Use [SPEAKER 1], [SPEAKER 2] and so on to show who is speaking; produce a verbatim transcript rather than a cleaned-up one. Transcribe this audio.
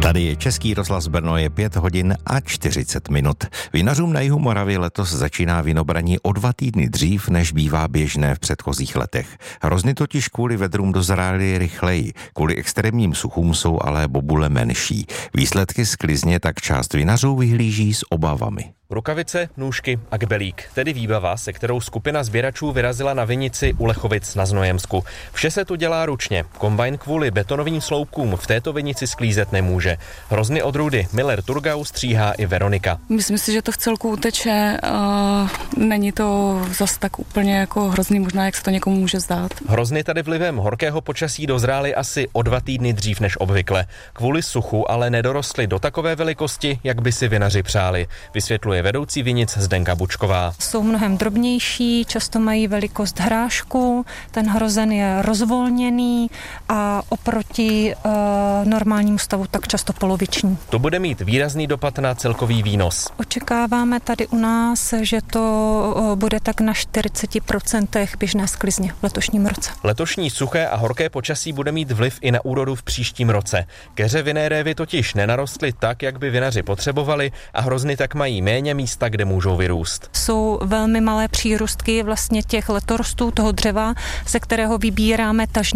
[SPEAKER 1] Tady je Český rozhlas Brno, je pět hodin a čtyřicet minut. Vinařům na jihu Moravy letos začíná vinobraní o dva týdny dřív, než bývá běžné v předchozích letech. Hrozny totiž kvůli vedrům dozrály rychleji. Kvůli extrémním suchům jsou ale bobule menší. Výsledky sklizně tak část vinařů vyhlíží s obavami.
[SPEAKER 2] Rukavice, nůžky a kbelík, tedy výbava, se kterou skupina sběračů vyrazila na vinici u Lechovic na Znojemsku. Vše se tu dělá ručně. Kombajn kvůli betonovým sloupkům v této vinici sklízet nemůže. Hrozny odrůdy Miller Thurgau stříhá i Veronika.
[SPEAKER 3] Myslím si, že to v celku uteče. Uh, není to zas tak úplně jako hrozný, možná jak se to někomu může zdát.
[SPEAKER 2] Hrozny tady vlivem horkého počasí dozrály asi o dva týdny dřív než obvykle. Kvůli suchu ale nedorostly do takové velikosti, jak by si vinaři přáli, vysvětluje vedoucí vinic Zdenka Bučková.
[SPEAKER 4] Jsou mnohem drobnější, často mají velikost hrášku, ten hrozen je rozvolněný a oproti uh, normálnímu stavu tak často poloviční.
[SPEAKER 2] To bude mít výrazný dopad na celkový výnos.
[SPEAKER 4] Očekáváme tady u nás, že to uh, bude tak na čtyřicet procent běžné sklizně v letošním roce.
[SPEAKER 2] Letošní suché a horké počasí bude mít vliv i na úrodu v příštím roce. Keře vinné révy totiž nenarostly tak, jak by vinaři potřebovali, a hrozny tak mají méně místa, kde můžou vyrůst.
[SPEAKER 4] Jsou velmi malé přírůstky vlastně těch letorostů toho dřeva, ze kterého vybíráme tažný